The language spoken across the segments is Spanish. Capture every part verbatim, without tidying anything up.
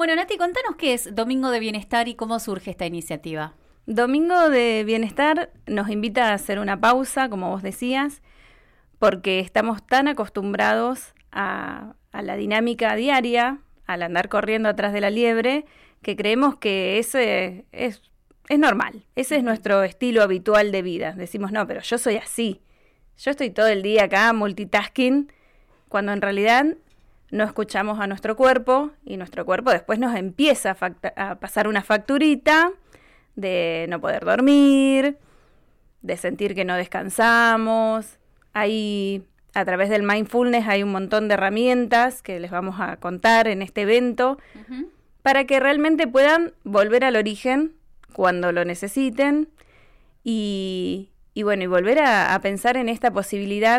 Bueno, Nati, contanos qué es Domingo de Bienestar y cómo surge esta iniciativa. Domingo de Bienestar nos invita a hacer una pausa, como vos decías, porque estamos tan acostumbrados a, a la dinámica diaria, al andar corriendo atrás de la liebre, que creemos que ese es, es normal. Ese es nuestro estilo habitual de vida. Decimos, no, pero yo soy así. Yo estoy todo el día acá multitasking, cuando en realidad no escuchamos a nuestro cuerpo y nuestro cuerpo después nos empieza a, facta- a pasar una facturita de no poder dormir, de sentir que no descansamos. Hay, a través del mindfulness hay un montón de herramientas que les vamos a contar en este evento, uh-huh, para que realmente puedan volver al origen cuando lo necesiten y, y bueno, y volver a, a pensar en esta posibilidad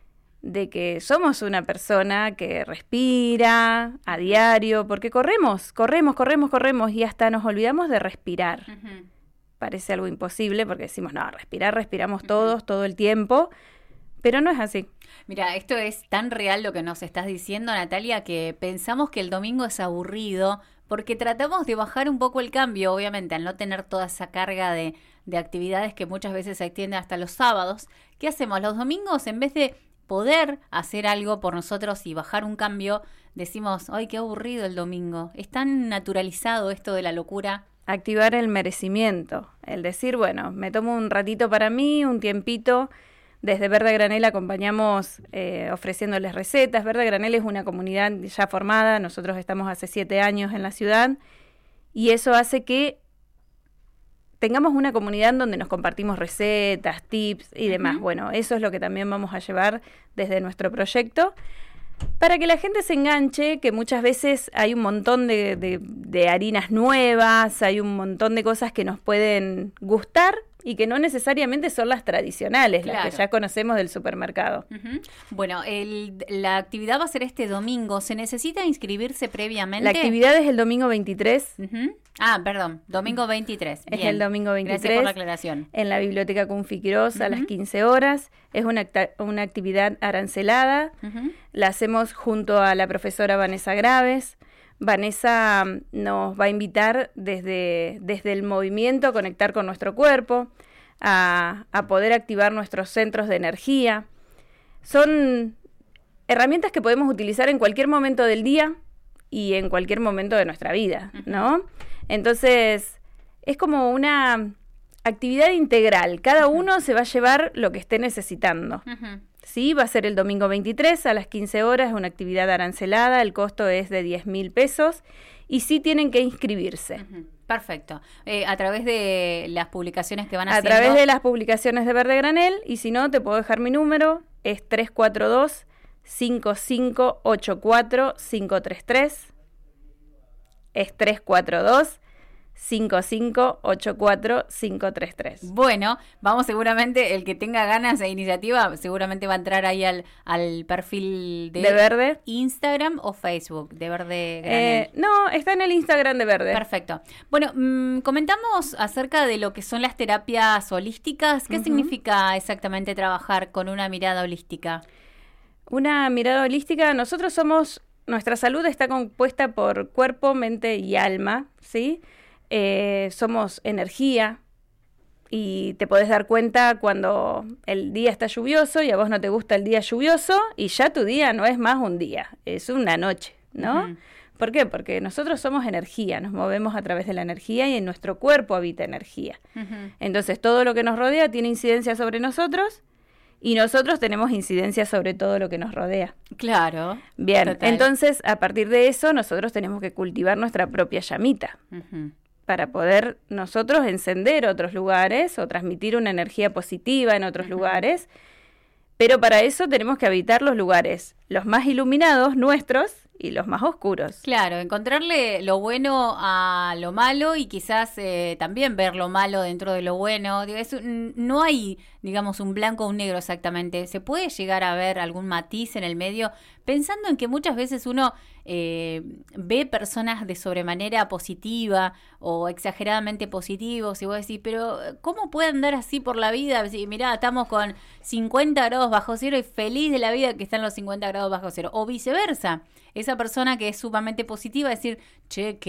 de que somos una persona que respira a diario, porque corremos, corremos, corremos, corremos y hasta nos olvidamos de respirar. Uh-huh. Parece algo imposible porque decimos, no, respirar, respiramos uh-huh. todos, todo el tiempo, pero no es así. Mira, esto es tan real lo que nos estás diciendo, Natalia, que pensamos que el domingo es aburrido porque tratamos de bajar un poco el cambio, obviamente, al no tener toda esa carga de, de actividades que muchas veces se extiende hasta los sábados. ¿Qué hacemos? Los domingos, en vez de poder hacer algo por nosotros y bajar un cambio, decimos, ¡ay, qué aburrido el domingo! Es tan naturalizado esto de la locura. Activar el merecimiento, el decir, bueno, me tomo un ratito para mí, un tiempito. Desde Verde a Granel acompañamos eh, ofreciéndoles recetas. Verde a Granel es una comunidad ya formada, nosotros estamos hace siete años en la ciudad, y eso hace que tengamos una comunidad donde nos compartimos recetas, tips y demás. Uh-huh. Bueno, eso es lo que también vamos a llevar desde nuestro proyecto, para que la gente se enganche, que muchas veces hay un montón de, de, de harinas nuevas, hay un montón de cosas que nos pueden gustar y que no necesariamente son las tradicionales, claro, las que ya conocemos del supermercado. Uh-huh. Bueno, el, la actividad va a ser este domingo. ¿Se necesita inscribirse previamente? La actividad es el domingo veintitrés. Uh-huh. Ah, perdón, domingo veintitrés. Es el domingo veintitrés. Gracias por la aclaración. En la Biblioteca Cunfi Quirós, uh-huh, a las quince horas. Es una, acta- una actividad arancelada. Uh-huh. La hacemos junto a la profesora Vanessa Graves. Vanessa nos va a invitar desde, desde el movimiento a conectar con nuestro cuerpo, a, a poder activar nuestros centros de energía. Son herramientas que podemos utilizar en cualquier momento del día y en cualquier momento de nuestra vida, ¿no? Entonces, es como una actividad integral. Cada uno se va a llevar lo que esté necesitando. Uh-huh. Sí, va a ser el domingo veintitrés a las quince horas, una actividad arancelada, el costo es de diez mil pesos y sí tienen que inscribirse. Uh-huh. Perfecto. Eh, a través de las publicaciones que van a haciendo. A través de las publicaciones de Verde Granel, y si no, te puedo dejar mi número, es tres cuatro dos, cinco cinco ocho cuatro, cinco tres tres, es tres cuatro dos, cinco cinco ocho cuatro, cinco tres tres. Bueno, vamos seguramente, el que tenga ganas de iniciativa, seguramente va a entrar ahí al, al perfil de, de Verde. Instagram o Facebook, de Verde Granel. Eh, no, está en el Instagram de Verde. Perfecto. Bueno, mmm, comentamos acerca de lo que son las terapias holísticas. ¿Qué uh-huh. significa exactamente trabajar con una mirada holística? Una mirada holística, nosotros somos, nuestra salud está compuesta por cuerpo, mente y alma, ¿sí? Eh, somos energía y te podés dar cuenta cuando el día está lluvioso y a vos no te gusta el día lluvioso y ya tu día no es más un día, es una noche, ¿no? Uh-huh. ¿Por qué? Porque nosotros somos energía, nos movemos a través de la energía y en nuestro cuerpo habita energía. Uh-huh. Entonces todo lo que nos rodea tiene incidencia sobre nosotros y nosotros tenemos incidencia sobre todo lo que nos rodea. Claro. Bien, total. Entonces a partir de eso nosotros tenemos que cultivar nuestra propia llamita. Uh-huh. Para poder nosotros encender otros lugares o transmitir una energía positiva en otros uh-huh. lugares, pero para eso tenemos que habitar los lugares, los más iluminados nuestros y los más oscuros. Claro, encontrarle lo bueno a lo malo y quizás eh, también ver lo malo dentro de lo bueno. Es, no hay, digamos, un blanco o un negro exactamente. Se puede llegar a ver algún matiz en el medio, pensando en que muchas veces uno eh, ve personas de sobremanera positiva o exageradamente positivos y vos decís, pero ¿cómo puede andar así por la vida? Si, mirá, estamos con cincuenta grados bajo cero y feliz de la vida que están los cincuenta grados bajo cero. O viceversa, esa persona que es sumamente positiva, decir, che,